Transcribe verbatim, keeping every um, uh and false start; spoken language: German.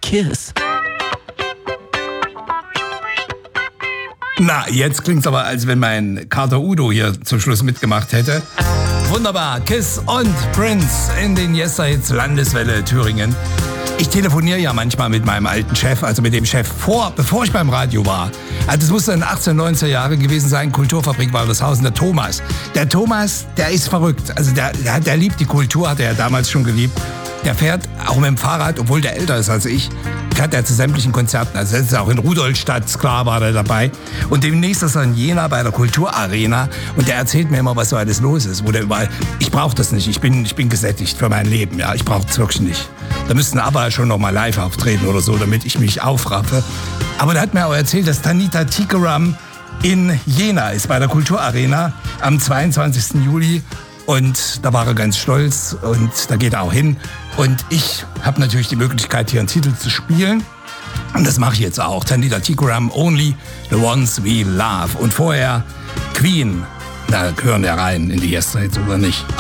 Kiss. Na, jetzt klingt's aber, als wenn mein Kater Udo hier zum Schluss mitgemacht hätte. Wunderbar, Kiss und Prince in den Yesterhits Landeswelle Thüringen. Ich telefoniere ja manchmal mit meinem alten Chef, also mit dem Chef vor, bevor ich beim Radio war. Also es musste in den achtzehnhundertneunziger Jahren gewesen sein, Kulturfabrik Waltershausen, der Thomas. Der Thomas, der ist verrückt. Also der, der, der liebt die Kultur, hat er ja damals schon geliebt. Der fährt auch mit dem Fahrrad, obwohl der älter ist als ich, fährt er zu sämtlichen Konzerten. Also das ist auch in Rudolstadt, klar war er dabei. Und demnächst ist er in Jena bei der Kulturarena. Und der erzählt mir immer, was so alles los ist. Wo der überall, ich brauche das nicht, ich bin, ich bin gesättigt für mein Leben. Ja, ich brauche es wirklich nicht. Da müssten aber schon noch mal live auftreten oder so, damit ich mich aufraffe. Aber der hat mir auch erzählt, dass Tanita Tikaram in Jena ist, bei der Kulturarena am zweiundzwanzigsten Juli. Und da war er ganz stolz und da geht er auch hin. Und ich habe natürlich die Möglichkeit, hier einen Titel zu spielen. Und das mache ich jetzt auch. Tanita Tikaram, Only the Ones We Love. Und vorher Queen. Da hören wir rein in die Yesterhits oder nicht.